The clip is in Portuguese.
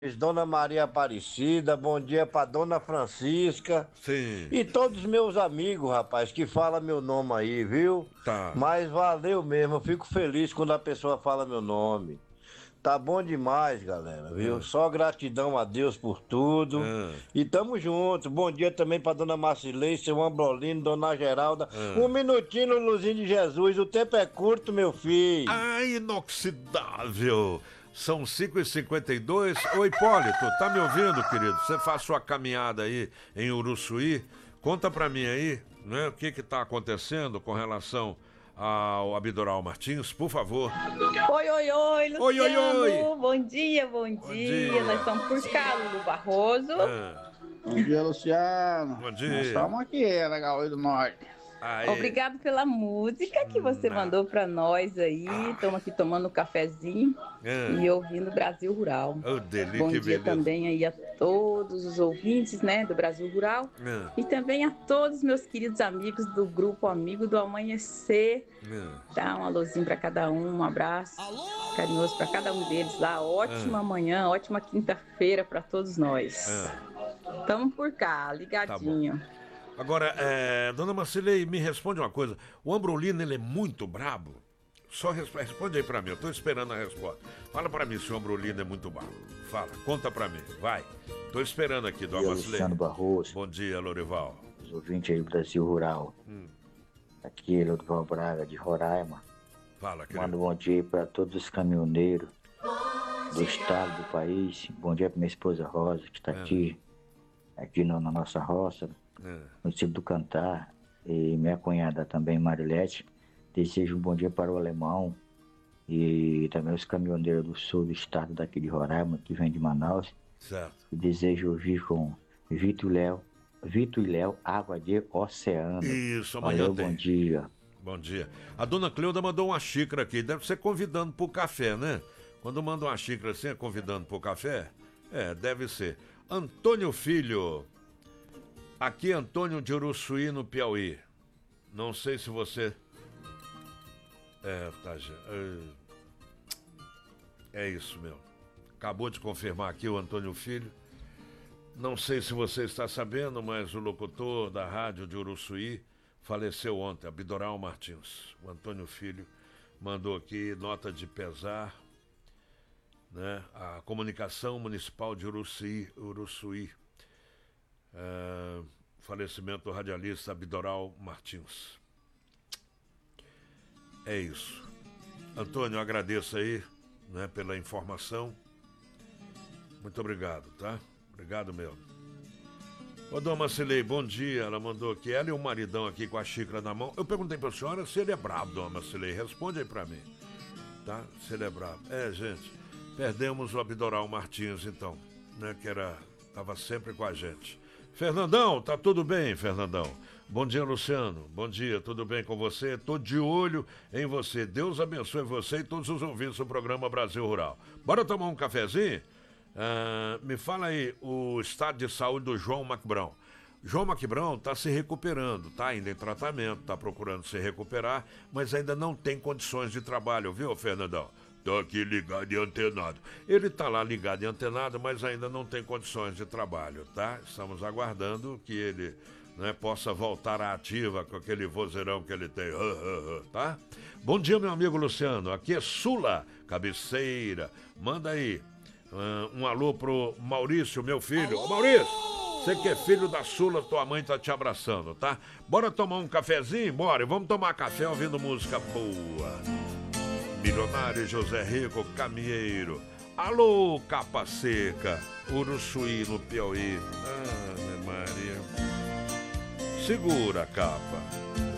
Dona Maria Aparecida, bom dia pra Dona Francisca Sim, e todos os meus amigos, rapaz, que fala meu nome aí, viu? tá. Mas valeu mesmo, eu fico feliz quando a pessoa fala meu nome. Tá bom demais, galera, viu? Ah, Só gratidão a Deus por tudo. ah, E tamo junto. Bom dia também pra Dona Marcilei, seu Ambrolino, Dona Geralda. Um ah. minutinho, Luzinho de Jesus. O tempo é curto, meu filho. Ah, inoxidável! São 5h52. Ô Hipólito, tá me ouvindo, querido? Você faz sua caminhada aí em Uruçuí. Conta pra mim aí, né? O que que tá acontecendo com relação ao Abdoral Martins, por favor. Oi, oi, oi, Oi, oi, oi! Luciano. Bom dia, bom Bom dia. Nós dia! estamos por cá, Lulu Barroso. Ah, Bom dia, Luciano. bom Nós dia! estamos aqui, na Gaúcha do Norte. Aê! Obrigado pela música que você Não. mandou para nós aí. Estamos aqui tomando um cafezinho e Ah, ouvindo Brasil Rural. ô, delícia, Bom que dia beleza! também aí a todos os ouvintes, né, do Brasil Rural. Ah, E também a todos meus queridos amigos do grupo Amigo do Amanhecer. ah. Dá um alôzinho para cada um abraço carinhoso para cada um deles lá. Ótima manhã, ótima quinta-feira para todos nós. Ah. Estamos por cá, ligadinho. Agora, dona Marcilei, me responde uma coisa. O Ambrolino, ele é muito brabo? Só responde aí pra mim, eu tô esperando a resposta. Fala pra mim se o Ambrolino é muito brabo. Fala, conta pra mim, vai. Tô esperando aqui, Bom dona dia, Marcilei. Luciano Barroso, Bom dia, Lorival. os ouvintes aí do Brasil Rural. Aqui é Lorival Braga, de Roraima. Fala, Mando querido. um bom dia para todos os caminhoneiros do estado, do país. Bom dia para minha esposa Rosa, que está aqui na nossa roça, É. no município do Cantar. E minha cunhada também, Marilete. Desejo um bom dia para o Alemão e também os caminhoneiros do sul do estado daqui de Roraima, que vem de Manaus. Certo. E desejo ouvir com Vitor e Léo, Água de Oceano. Isso, amanhã Valeu, tem. bom dia. Bom dia. A dona Cleuda mandou uma xícara aqui, deve ser convidando pro café, né? Quando manda uma xícara assim, é convidando pro café? É, deve ser. Antônio Filho. Aqui Antônio de Uruçuí, no Piauí. Não sei se você... É isso, meu. Acabou de confirmar aqui o Antônio Filho. Não sei se você está sabendo, mas o locutor da rádio de Uruçuí faleceu ontem, Abdoral Martins. O Antônio Filho mandou aqui nota de pesar, né? A Comunicação Municipal de Uruçuí. Falecimento do radialista Abdoral Martins. É isso. Antônio, eu agradeço aí, né, pela informação. Muito obrigado, tá? Obrigado mesmo. Ô, dona Marcilei, bom dia. Ela mandou aqui, ela e o maridão aqui com a xícara na mão. Eu perguntei pra senhora se ele é brabo, dona Marcilei. Responde aí pra mim, tá? Se ele é brabo. É, gente, perdemos o Abdoral Martins, então, né, que tava sempre com a gente. Fernandão, tá tudo bem, Fernandão? Bom dia, Luciano. Bom dia, tudo bem com você? Tô de olho em você. Deus abençoe você e todos os ouvintes do programa Brasil Rural. Bora tomar um cafezinho? Me fala aí o estado de saúde do João Macbrão. João Macbrão está se recuperando, está ainda em tratamento, está procurando se recuperar, mas ainda não tem condições de trabalho, viu, Fernandão? Tô aqui ligado e antenado. Ele tá lá ligado e antenado, mas ainda não tem condições de trabalho, tá? Estamos aguardando que ele, né, possa voltar à ativa com aquele vozeirão que ele tem, tá? Bom dia, meu amigo Luciano. Aqui é Sula, cabeceira. Manda aí um alô pro Maurício, meu filho. Ô, Maurício, você que é filho da Sula, tua mãe tá te abraçando, tá? Bora tomar um cafezinho? Bora, e vamos tomar café ouvindo música boa. Milionário José Rico, caminheiro. Alô, Capa Seca, Uruçuí, no Piauí. Maria. Segura, Capa.